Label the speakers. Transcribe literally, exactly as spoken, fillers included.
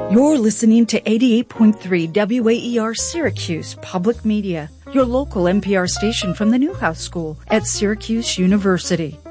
Speaker 1: You're listening to eighty-eight point three W A E R Syracuse Public Media, your local N P R station from the Newhouse School at Syracuse University.